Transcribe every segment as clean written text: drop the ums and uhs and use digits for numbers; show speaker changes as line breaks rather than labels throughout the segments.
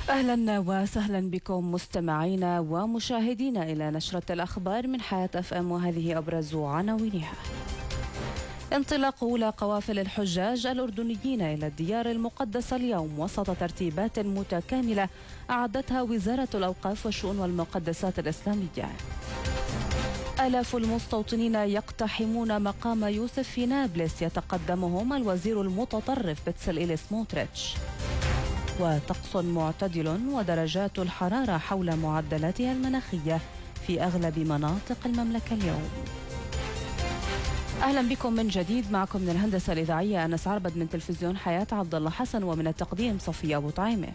أهلا وسهلا بكم مستمعينا ومشاهدينا إلى نشرة الأخبار من حياة اف ام، وهذه أبرز عناوينها. انطلاق أولى قوافل الحجاج الأردنيين إلى الديار المقدسة اليوم وسط ترتيبات متكاملة أعدتها وزارة الأوقاف والشؤون والمقدسات الإسلامية. آلاف المستوطنين يقتحمون مقام يوسف في نابلس يتقدمهم الوزير المتطرف بتسلئيل سموتريتش. وطقس معتدل ودرجات الحرارة حول معدلاتها المناخية في أغلب مناطق المملكة اليوم. أهلا بكم من جديد، معكم من الهندسة الإذاعية أنس عربد، من تلفزيون حياة عبد الله حسن، ومن التقديم صفية أبو طعيمة.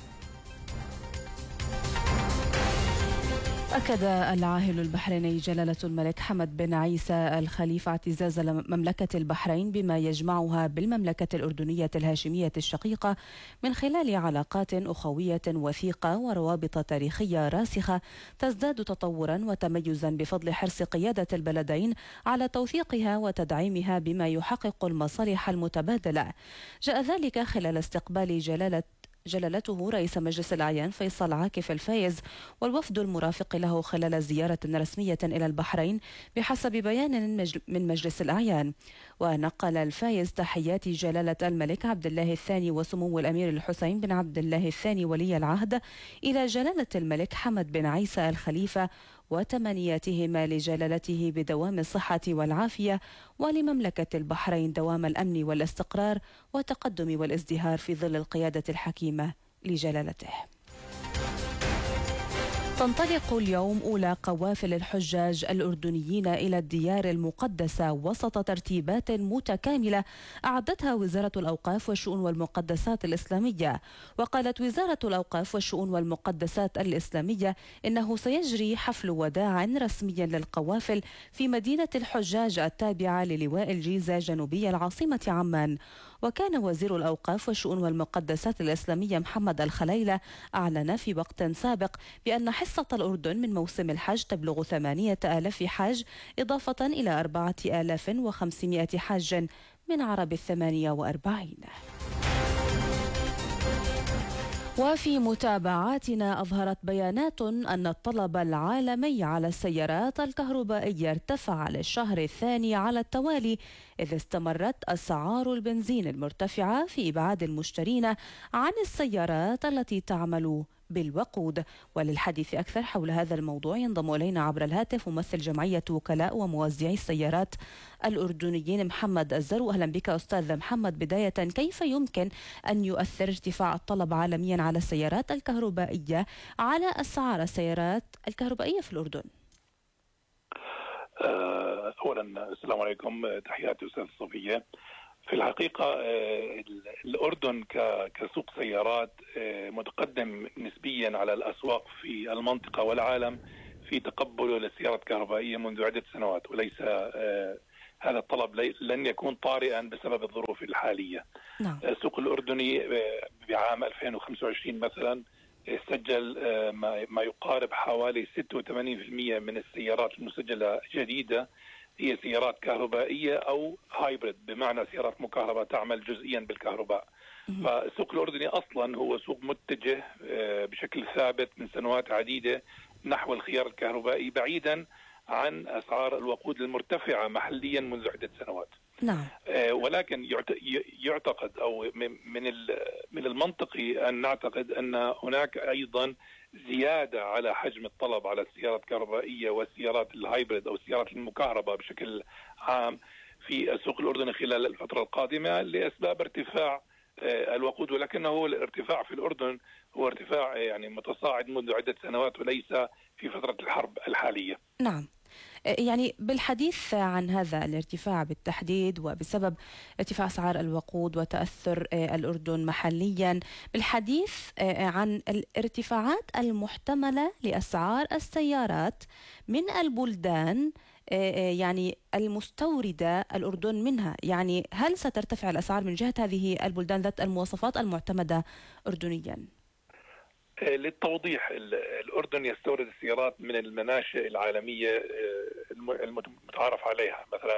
أكد العاهل البحريني جلالة الملك حمد بن عيسى الخليفة اعتزاز مملكة البحرين بما يجمعها بالمملكة الأردنية الهاشمية الشقيقة من خلال علاقات أخوية وثيقة وروابط تاريخية راسخة تزداد تطورا وتميزا بفضل حرص قيادة البلدين على توثيقها وتدعيمها بما يحقق المصالح المتبادلة. جاء ذلك خلال استقبال جلالته رئيس مجلس الأعيان فيصل عاكف الفايز والوفد المرافق له خلال زيارة رسمية إلى البحرين بحسب بيان من مجلس الأعيان. ونقل الفايز تحيات جلالة الملك عبد الله الثاني وسمو الأمير الحسين بن عبد الله الثاني ولي العهد إلى جلالة الملك حمد بن عيسى الخليفة وتمنياتهما لجلالته بدوام الصحة والعافية، ولمملكة البحرين دوام الأمن والاستقرار والتقدم والازدهار في ظل القيادة الحكيمة لجلالته. تنطلق اليوم أولى قوافل الحجاج الأردنيين إلى الديار المقدسة وسط ترتيبات متكاملة أعدتها وزارة الأوقاف والشؤون والمقدسات الإسلامية. وقالت وزارة الأوقاف والشؤون والمقدسات الإسلامية إنه سيجري حفل وداع رسمي للقوافل في مدينة الحجاج التابعة للواء الجيزة جنوبي العاصمة عمان. وكان وزير الأوقاف والشؤون والمقدسات الإسلامية محمد الخليلة أعلن في وقت سابق بأن حصة الأردن من موسم الحج تبلغ 8,000 حاج، إضافة إلى 4,500 حاج من عرب 48. وفي متابعاتنا أظهرت بيانات أن الطلب العالمي على السيارات الكهربائية ارتفع للشهر الثاني على التوالي، إذ استمرت أسعار البنزين المرتفعة في إبعاد المشترين عن السيارات التي تعمل بالوقود. وللحديث أكثر حول هذا الموضوع ينضم إلينا عبر الهاتف ممثل جمعية وكلاء وموزعي السيارات الأردنيين محمد الزرو. أهلا بك أستاذ محمد. بداية، كيف يمكن أن يؤثر ارتفاع الطلب عالميا على السيارات الكهربائية على أسعار السيارات الكهربائية في الأردن؟
أولا السلام عليكم، تحياتي أستاذ صفية. في الحقيقة الأردن كسوق سيارات متقدم نسبيا على الأسواق في المنطقة والعالم في تقبله للسيارات الكهربائية منذ عدة سنوات، وليس هذا الطلب لن يكون طارئا بسبب الظروف الحالية.
نعم.
السوق الأردني بعام 2025 مثلا سجل ما يقارب حوالي 86% من السيارات المسجلة جديدة هي سيارات كهربائية أو هايبريد، بمعنى سيارات مكهرباء تعمل جزئيا بالكهرباء. فالسوق الأردني أصلا هو سوق متجه بشكل ثابت من سنوات عديدة نحو الخيار الكهربائي، بعيدا عن أسعار الوقود المرتفعة محليا منذ عدة سنوات.
نعم.
ولكن يعتقد أو من المنطقي أن نعتقد أن هناك أيضا زيادة على حجم الطلب على السيارات الكهربائية والسيارات الهايبريد أو السيارات المكهرباء بشكل عام في السوق الأردني خلال الفترة القادمة لأسباب ارتفاع الوقود، ولكنه الارتفاع في الأردن هو ارتفاع يعني متصاعد منذ عدة سنوات وليس في فترة الحرب الحالية.
نعم. يعني بالحديث عن هذا الارتفاع بالتحديد وبسبب ارتفاع أسعار الوقود وتأثر الأردن محليا، بالحديث عن الارتفاعات المحتملة لأسعار السيارات من البلدان يعني المستوردة الأردن منها، يعني هل سترتفع الأسعار من جهة هذه البلدان ذات المواصفات المعتمدة أردنيا؟
للتوضيح، الأردن يستورد السيارات من المناشئ العالمية المتعارف عليها، مثلا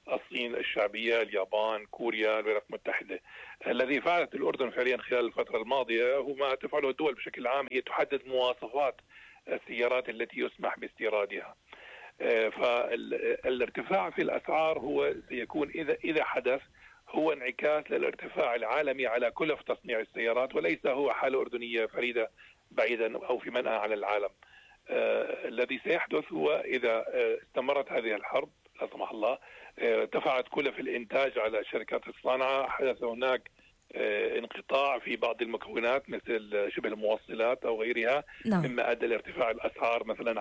الصين الشعبية، اليابان، كوريا، الولايات المتحدة. الذي فعلت الأردن فعليا خلال الفترة الماضية هو ما تفعله الدول بشكل عام، هي تحدد مواصفات السيارات التي يسمح باستيرادها. فالارتفاع في الأسعار هو سيكون إذا حدث هو انعكاس للارتفاع العالمي على كلف تصنيع السيارات، وليس هو حالة أردنية فريدة بعيدا أو في منأى عن العالم. الذي سيحدث هو إذا استمرت هذه الحرب لا سمح الله، ارتفعت كلف الإنتاج على شركات الصناعة، حدث هناك انقطاع في بعض المكونات مثل شبه الموصلات أو غيرها،
نعم.
مما أدى لارتفاع الأسعار مثلا